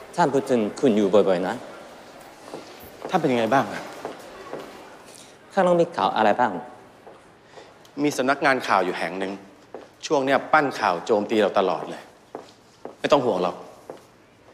ท่านพูดถึงคุณอยู่บ่อยๆนะท่านเป็นยังไงบ้างข้างน้องมีข่าวอะไรบ้างมีสำนักงานข่าวอยู่แห่งหนึ่งช่วงเนี้ยปั้นข่าวโจมตีเราตลอดเลยไม่ต้องห่วงหรอก